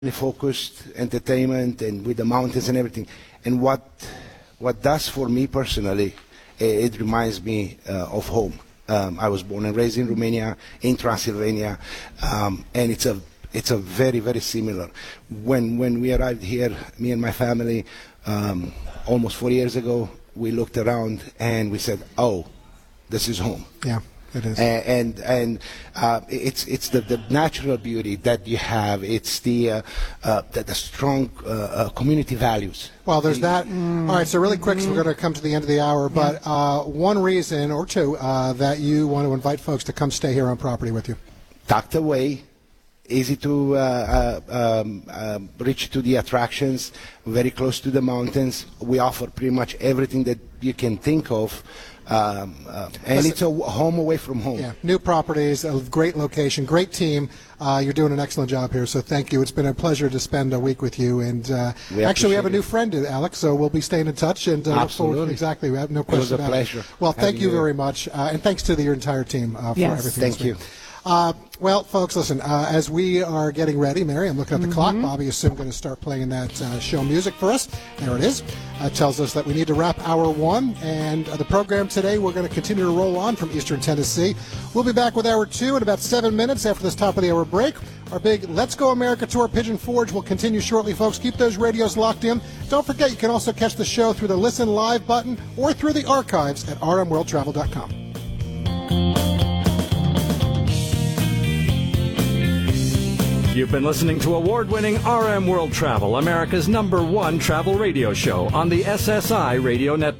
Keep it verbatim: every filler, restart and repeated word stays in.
focused entertainment and with the mountains and everything. And what what does for me personally, eh, it reminds me uh, of home. Um, I was born and raised in Romania, in Transylvania, um, and it's a it's a very very similar. When when we arrived here, me and my family, um, almost four years ago, we looked around and we said, "Oh, this is home." Yeah. It is. And and, and uh, it's it's the, the natural beauty that you have. It's the uh, uh, the, the strong uh, uh, community values. Well, there's that. Mm. All right, so really quick, so we're going to come to the end of the hour. But uh, one reason or two uh, that you want to invite folks to come stay here on property with you. Tucked away, easy to uh, uh, um, uh, reach to the attractions, very close to the mountains. We offer pretty much everything that you can think of. Um, uh, and Listen, it's a w- home away from home. Yeah, new properties, a great location, great team. Uh, you're doing an excellent job here, so thank you. It's been a pleasure to spend a week with you. And uh, we actually, we have a it. new friend, Alex, so we'll be staying in touch. And uh, Absolutely. Look forward, exactly. We have no question It was a about pleasure. it. Well, thank having you you. very much, uh, and thanks to the, your entire team uh, for Yes. everything. Thank this week. you. Uh, well, folks, listen, uh, as we are getting ready, Mary, I'm looking at the Mm-hmm. clock. Bobby is soon going to start playing that uh, show music for us. There it is. Uh, tells us that we need to wrap hour one. And uh, the program today, we're going to continue to roll on from Eastern Tennessee. We'll be back with hour two in about seven minutes after this top of the hour break. Our big Let's Go America tour, Pigeon Forge, will continue shortly, folks. Keep those radios locked in. Don't forget, you can also catch the show through the Listen Live button or through the archives at r m world travel dot com. You've been listening to award-winning R M World Travel, America's number one travel radio show on the S S I Radio Network.